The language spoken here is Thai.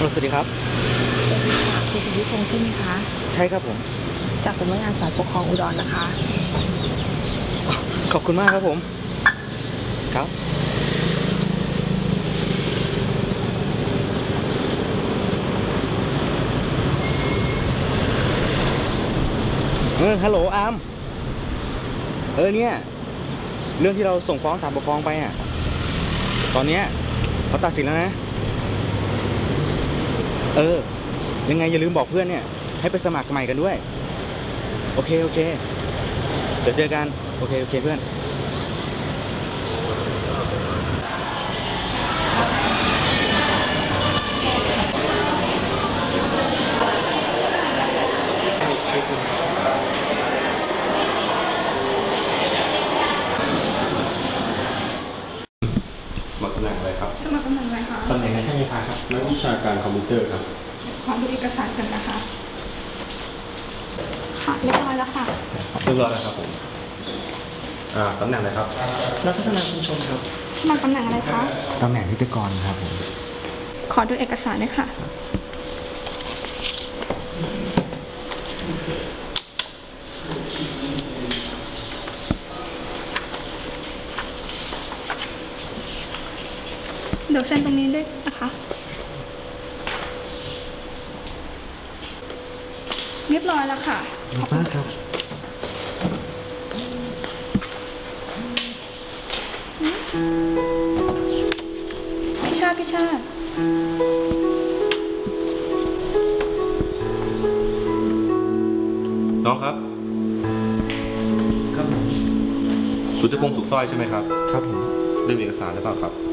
สวัสดีครับสวัสดีค่ะคุณสุทธิพงษ์ใช่ไหมคะใช่ครับผมจากสำนักงานศาลปกครองอุดรนะคะขอบคุณมากครับผมครับฮัลโหลอาร์มเนี่ยเรื่องที่เราส่งฟ้องศาลปกครองไปอ่ะตอนเนี้ยเขาตัดสินแล้วนะยังไงอย่าลืมบอกเพื่อนเนี่ยให้ไปสมัครใหม่กันด้วยโอเคเดี๋ยวเจอกันโอเคเพื่อนสมัครตำแหน่งอะไรครับสมัครตำแหน่งอะไรคะตำแหน่งนายช่างไฟฟ้าครับนักวิชาการคอมพิวเตอร์ครับขอดูเอกสารกันนะคะค่ะเรียบร้อยแล้วค่ะเรียบร้อยแล้วครับผมตำแหน่งอะไรครับนักพัฒนาชุมชนครับสมัครตำแหน่งอะไรคะตำแหน่งนิติกรครับผมขอดูเอกสารด้วยค่ะเดี๋ยวเซ็นตรงนี้ด้วยนะคะเรียบร้อยแล้วค่ะขอบคุณมากครับพี่ชาติน้องครับครับผมสุทธิพงษ์สุขสร้อยใช่ไหมครับครับผมเรื่องเอกสารหรือเปล่าครับ